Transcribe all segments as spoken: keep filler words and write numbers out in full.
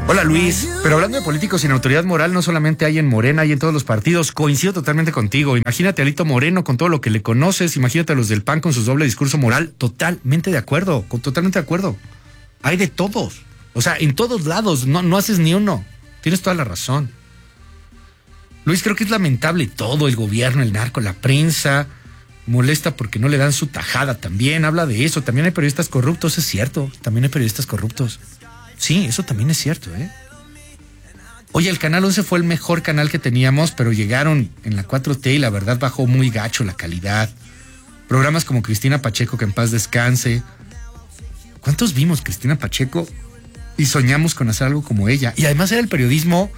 Hola Luis, pero hablando de políticos sin autoridad moral, no solamente hay en Morena, hay en todos los partidos. Coincido totalmente contigo. Imagínate a Alito Moreno con todo lo que le conoces, imagínate a los del P A N con su doble discurso moral. Totalmente de acuerdo, totalmente de acuerdo. Hay de todos, o sea, en todos lados, no, no haces ni uno. Tienes toda la razón. Luis, creo que es lamentable todo, el gobierno, el narco, la prensa, molesta porque no le dan su tajada también, habla de eso. También hay periodistas corruptos, es cierto, también hay periodistas corruptos. Sí, eso también es cierto, ¿eh? Oye, el Canal once fue el mejor canal que teníamos, pero llegaron en la cuatro T y la verdad bajó muy gacho la calidad. Programas como Cristina Pacheco, que en paz descanse. ¿Cuántos vimos Cristina Pacheco y soñamos con hacer algo como ella? Y además era el periodismo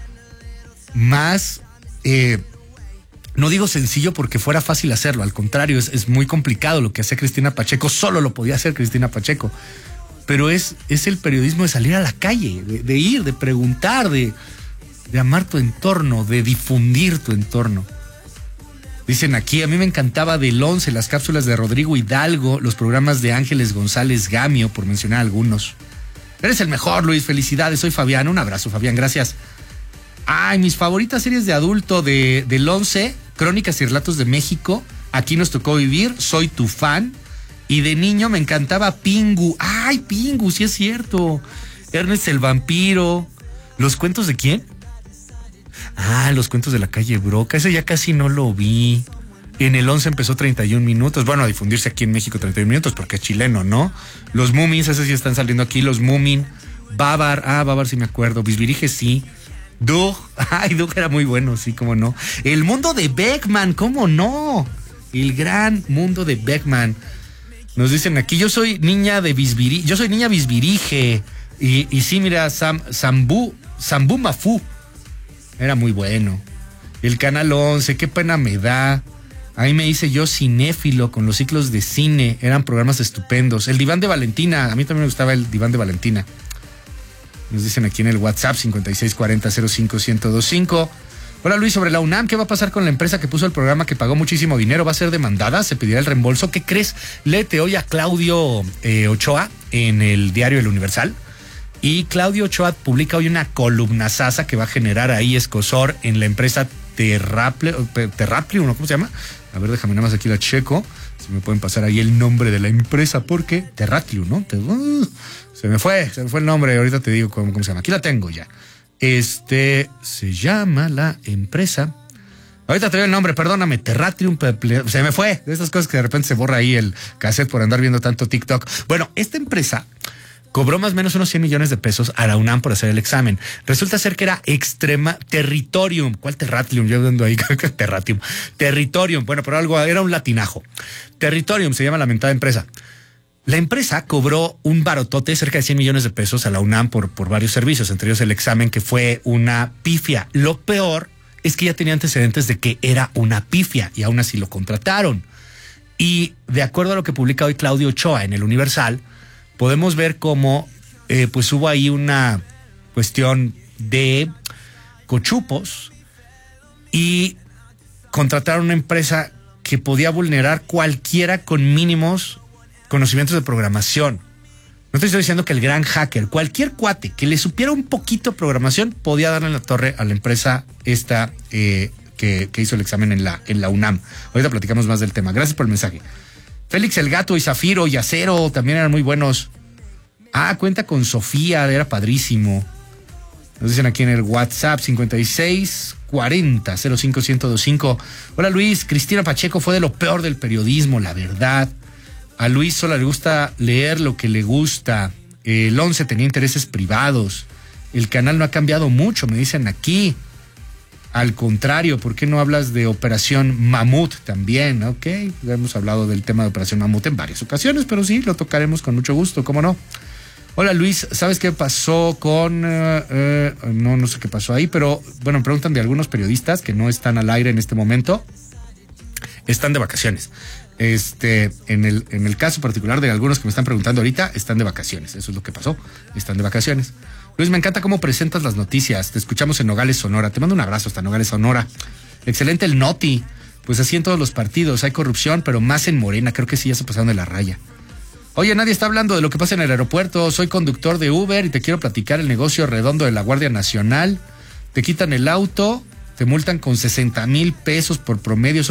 más, eh, no digo sencillo porque fuera fácil hacerlo, al contrario, es, es muy complicado lo que hacía Cristina Pacheco, solo lo podía hacer Cristina Pacheco. Pero es, es el periodismo de salir a la calle, de, de ir, de preguntar, de, de amar tu entorno, de difundir tu entorno. Dicen aquí, a mí me encantaba del once, las cápsulas de Rodrigo Hidalgo, los programas de Ángeles González Gamio, por mencionar algunos. Eres el mejor, Luis, felicidades, soy Fabián, un abrazo, Fabián, gracias. Ay, mis favoritas series de adulto de, del once, Crónicas y Relatos de México, Aquí nos tocó vivir, Soy tu fan. Y de niño me encantaba Pingu. ¡Ay, Pingu! Sí es cierto. Ernest el vampiro. ¿Los cuentos de quién? Ah, los cuentos de la calle Broca. Ese ya casi no lo vi. En el once empezó treinta y un minutos. Bueno, a difundirse aquí en México treinta y un minutos porque es chileno, ¿no? Los Moomins, esos sí están saliendo aquí. Los Moomin. Bávar. Ah, Bávar sí me acuerdo. Bisbirige sí. Doug. Ay, Doug era muy bueno, sí, cómo no. El mundo de Beckman, ¿cómo no? El gran mundo de Beckman. Nos dicen aquí, yo soy niña de Bisbirige, yo soy niña Bisbirige. Y, y sí, mira, Sam, Sambu, Sambu Mafú. Era muy bueno. El Canal once, qué pena me da. Ahí me hice yo cinéfilo con los ciclos de cine. Eran programas estupendos. El Diván de Valentina, a mí también me gustaba el Diván de Valentina. Nos dicen aquí en el WhatsApp cincuenta y seis cuarenta cero cinco ciento veinticinco. Hola Luis, sobre la UNAM, ¿qué va a pasar con la empresa que puso el programa que pagó muchísimo dinero? ¿Va a ser demandada? ¿Se pedirá el reembolso? ¿Qué crees? Léete hoy a Claudio eh, Ochoa en el diario El Universal. Y Claudio Ochoa publica hoy una columna sasa que va a generar ahí escozor en la empresa Terraple, Terraplium, ¿no? ¿Cómo se llama? A ver, déjame nada más aquí la checo. Si me pueden pasar ahí el nombre de la empresa, porque Terraplium, ¿no? Uh, se me fue, se me fue el nombre, ahorita te digo cómo, cómo se llama. Aquí la tengo ya. Este, se llama la empresa. Ahorita te doy el nombre, perdóname, Terratrium, se me fue. De estas cosas que de repente se borra ahí el cassette por andar viendo tanto TikTok. Bueno, esta empresa cobró más o menos unos cien millones de pesos a la UNAM por hacer el examen. Resulta ser que era Extrema Territorium. ¿Cuál Terratrium? Yo ando ahí, Terratrium. Territorium, bueno, pero algo, era un latinajo. Territorium se llama la mentada empresa. La empresa cobró un barotote, cerca de cien millones de pesos a la UNAM por, por varios servicios, entre ellos el examen, que fue una pifia. Lo peor es que ya tenía antecedentes de que era una pifia y aún así lo contrataron. Y de acuerdo a lo que publica hoy Claudio Ochoa en El Universal, podemos ver cómo eh, pues hubo ahí una cuestión de cochupos y contrataron una empresa que podía vulnerar cualquiera con mínimos conocimientos de programación. No te estoy diciendo que el gran hacker, cualquier cuate que le supiera un poquito de programación podía darle en la torre a la empresa esta eh, que, que hizo el examen en la, en la UNAM. Ahorita platicamos más del tema. Gracias por el mensaje. Félix el Gato y Zafiro y Acero también eran muy buenos. Ah, cuenta con Sofía, era padrísimo. Nos dicen aquí en el WhatsApp cincuenta y seis cuarenta cero cinco ciento veinticinco. Hola Luis, Cristina Pacheco fue de lo peor del periodismo, la verdad. A Luis solo le gusta leer lo que le gusta. El once tenía intereses privados. El canal no ha cambiado mucho, me dicen aquí. Al contrario, ¿por qué no hablas de Operación Mamut también? Ok, hemos hablado del tema de Operación Mamut en varias ocasiones, pero sí, lo tocaremos con mucho gusto, ¿cómo no? Hola Luis, ¿sabes qué pasó con...? Uh, uh, no, no sé qué pasó ahí, pero bueno, me preguntan de algunos periodistas que no están al aire en este momento. Están de vacaciones. Este, en el, en el caso particular de algunos que me están preguntando ahorita, están de vacaciones. Eso es lo que pasó. Están de vacaciones. Luis, me encanta cómo presentas las noticias. Te escuchamos en Nogales, Sonora. Te mando un abrazo hasta Nogales, Sonora. Excelente el Noti. Pues así en todos los partidos. Hay corrupción, pero más en Morena. Creo que sí, ya se pasaron de la raya. Oye, nadie está hablando de lo que pasa en el aeropuerto. Soy conductor de Uber y te quiero platicar el negocio redondo de la Guardia Nacional. Te quitan el auto, te multan con sesenta mil pesos por promedio.